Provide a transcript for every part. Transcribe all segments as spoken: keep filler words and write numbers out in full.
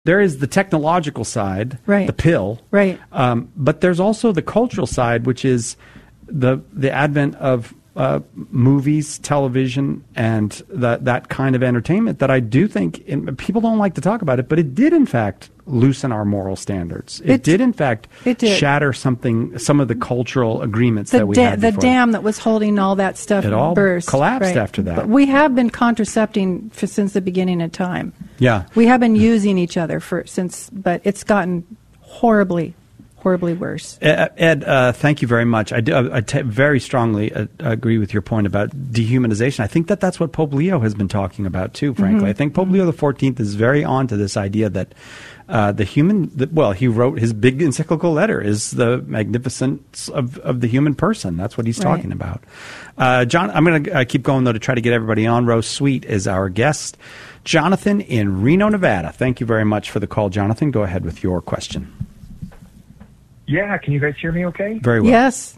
there is the technological side, right. the pill, right? Um, but there's also the cultural side, which is the the advent of uh, movies, television, and that that kind of entertainment that I do think in, people don't like to talk about it, but it did in fact loosen our moral standards. It, it did in fact it did. shatter something, some of the cultural agreements the that we da- had the before. dam that was holding all that stuff it all burst, collapsed right. after that. But we have been contracepting for, since the beginning of time. Yeah, we have been using each other for since, but it's gotten horribly. horribly worse. Ed, Ed uh, thank you very much. I, do, I t- very strongly uh, agree with your point about dehumanization. I think that that's what Pope Leo has been talking about too, frankly. Mm-hmm. I think Pope Leo the fourteenth is very on to this idea that uh, the human, the, well, he wrote his big encyclical letter is the magnificence of, of the human person. That's what he's right. talking about. Uh, John, I'm going to uh, keep going, though, to try to get everybody on. Rose Sweet is our guest. Jonathan in Reno, Nevada. Thank you very much for the call, Jonathan. Go ahead with your question. Yeah, can you guys hear me okay? Very well. Yes.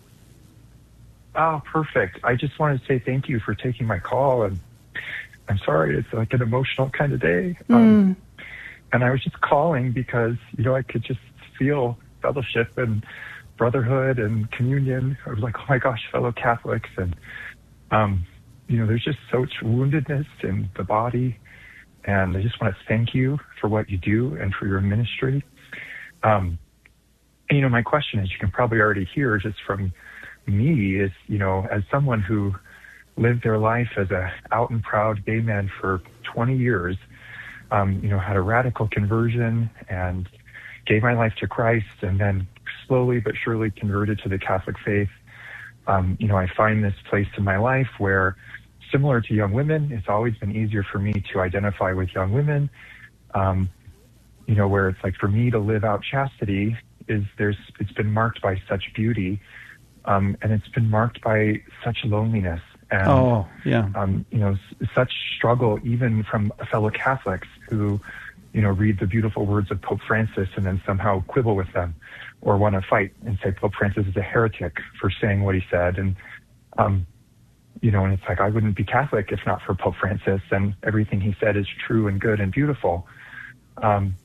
Oh, perfect. I just wanted to say thank you for taking my call, and I'm sorry, it's like an emotional kind of day. Mm. Um, and I was just calling because, you know, I could just feel fellowship and brotherhood and communion. I was like, oh my gosh, fellow Catholics. And, um, you know, there's just so much woundedness in the body. And I just want to thank you for what you do and for your ministry. Um, And, you know, my question, as you can probably already hear just from me, is, you know, as someone who lived their life as a out and proud gay man for twenty years, um, you know, had a radical conversion and gave my life to Christ and then slowly but surely converted to the Catholic faith. Um, you know, I find this place in my life where, similar to young women, it's always been easier for me to identify with young women, um, you know, where it's like for me to live out chastity is there's it's been marked by such beauty, um, and it's been marked by such loneliness and oh yeah um, you know s- such struggle even from fellow Catholics who you know read the beautiful words of Pope Francis and then somehow quibble with them or want to fight and say Pope Francis is a heretic for saying what he said, and um, you know and it's like I wouldn't be Catholic if not for Pope Francis, and everything he said is true and good and beautiful, um,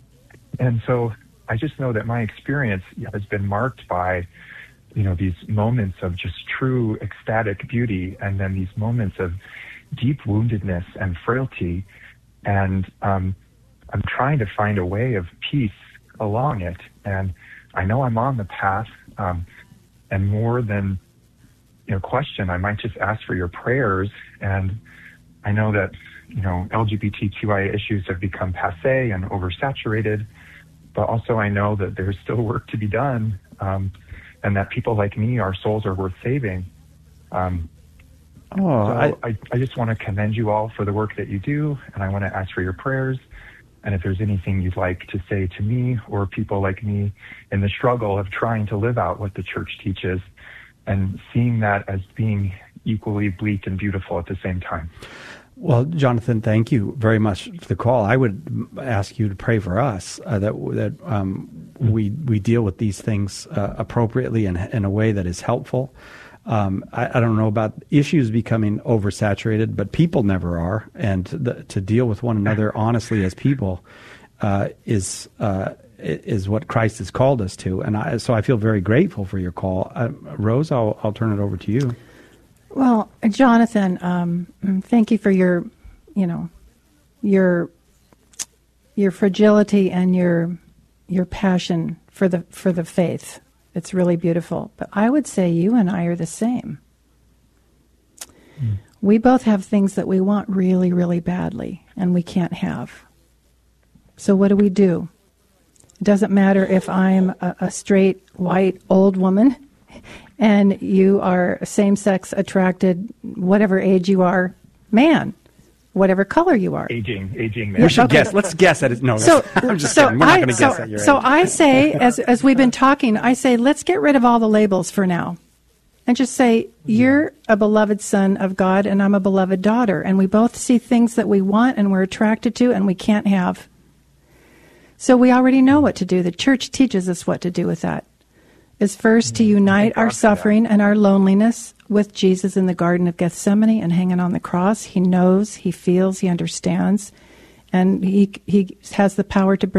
and so I just know that my experience has been marked by, you know, these moments of just true ecstatic beauty and then these moments of deep woundedness and frailty. And um, I'm trying to find a way of peace along it. And I know I'm on the path, um, and more than, you know, question, I might just ask for your prayers. And I know that, you know, L G B T Q I A issues have become passé and oversaturated. But also I know that there's still work to be done, um, and that people like me, our souls are worth saving. Um, oh, so I, I, I just want to commend you all for the work that you do, and I want to ask for your prayers. And if there's anything you'd like to say to me or people like me in the struggle of trying to live out what the church teaches and seeing that as being equally bleak and beautiful at the same time. Well, Jonathan, thank you very much for the call. I would ask you to pray for us uh, that that um, we we deal with these things uh, appropriately and in a way that is helpful. Um, I, I don't know about issues becoming oversaturated, but people never are, and the, to deal with one another honestly as people uh, is uh, is what Christ has called us to. And I, so I feel very grateful for your call, uh, Rose. I'll I'll turn it over to you. Well, Jonathan, um, thank you for your, you know, your your fragility and your your passion for the for the faith. It's really beautiful. But I would say you and I are the same. Mm. We both have things that we want really, really badly, and we can't have. So what do we do? It doesn't matter if I'm a, a straight, white, old woman, and you are same-sex attracted, whatever age you are, man, whatever color you are. Aging, aging man. We should okay. guess. Let's guess at it. No, so, I'm just so kidding. We're not I, going to so, guess at your So age. I say, as as we've been talking, I say, let's get rid of all the labels for now. And just say, you're a beloved son of God, and I'm a beloved daughter. And we both see things that we want and we're attracted to and we can't have. So we already know what to do. The church teaches us what to do with that. Is first to unite our suffering and our loneliness with Jesus in the Garden of Gethsemane and hanging on the cross. He knows, he feels, he understands, and he he has the power to bring